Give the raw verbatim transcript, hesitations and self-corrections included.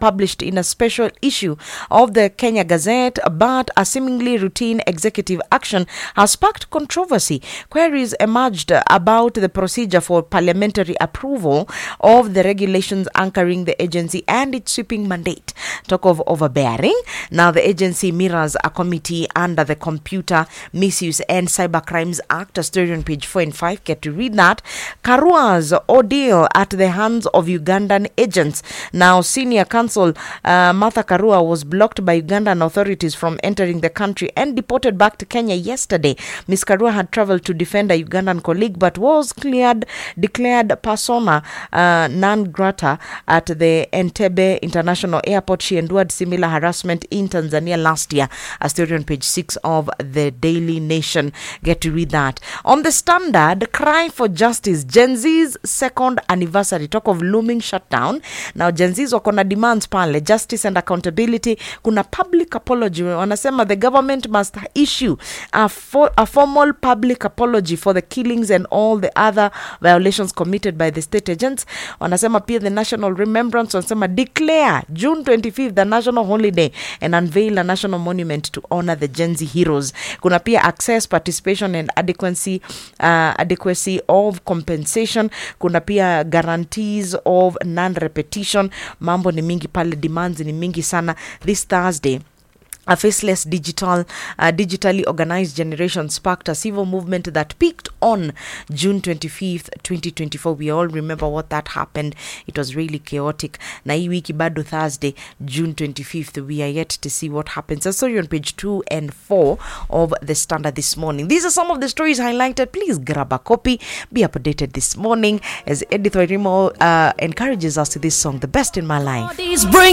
published in a special issue of the Kenya Gazette, but a seemingly routine executive action has sparked controversy. Queries emerged about the procedure for parliamentary approval of the regulations anchoring the agency and its sweeping mandate. Talk of overbearing. Now the agency mirrors a committee under the Computer Misuse and Cybercrimes Act. A story on page four and five. Get to read that. Karua's ordeal at the hands of Ugandan agents. Now senior counsel uh, Martha Karua was blocked by Ugandan authorities from entering the country and deported back to Kenya yesterday. Miss Karua had traveled to defend a Ugandan colleague but was cleared, declared persona uh, non grata at the Entebbe International Airport. She endured similar harassment in Tanzania last year. A story on page six of the Daily Nation. Get to read that. On the Standard, cry for justice. Gen Z's second anniversary. Talk of looming shutdown. Now Gen Z's wako na demands pale, justice and accountability. Kuna public apology. Wanasema the government must issue a, for, a formal public apology for the killings and all the other violations committed by the state agents. Wanasema pia the national remembrance. Wanasema declare June twenty-fifth the national holiday and unveil a national monument to honor the Gen Z heroes. Kuna pia access, participation and adequacy uh, adequacy of compensation. Kuna pia guarantees of non-repetition. Mambo ni mingi pale, demands ni mingi sana. This Thursday, a faceless digital, uh, digitally organized generation sparked a civil movement that peaked on June twenty-fifth, twenty twenty-four. We all remember what that happened. It was really chaotic. Na hii wiki bado Thursday, June twenty-fifth, we are yet to see what happens. I saw you on page two and four of the Standard this morning. These are some of the stories highlighted. Please grab a copy. Be updated this morning as Edith Wairimo uh, encourages us to this song, The Best in My Life. Bring